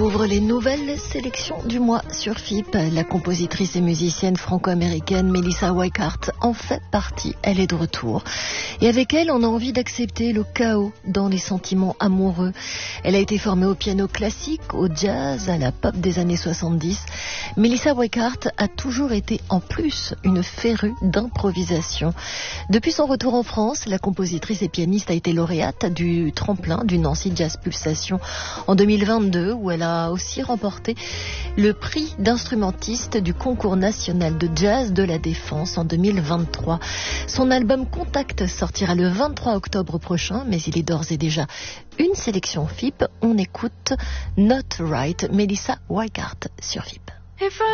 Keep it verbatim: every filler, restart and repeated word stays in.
ouvre les nouvelles sélections du mois sur F I P. La compositrice et musicienne franco-américaine Melissa Weikart en fait partie. Elle est de retour. Et avec elle, on a envie d'accepter le chaos dans les sentiments amoureux. Elle a été formée au piano classique, au jazz, à la pop des années soixante-dix. Melissa Weikart a toujours été en plus une férue d'improvisation. Depuis son retour en France, la compositrice et pianiste a été lauréate du tremplin du Nancy Jazz Pulsation en deux mille vingt-deux, où elle a aussi remporté le prix d'instrumentiste du concours national de jazz de la Défense en deux mille vingt-trois. Son album Contact sortira le vingt-trois octobre prochain, mais il est d'ores et déjà une sélection F I P. On écoute Not Right, Melissa Weikart sur F I P.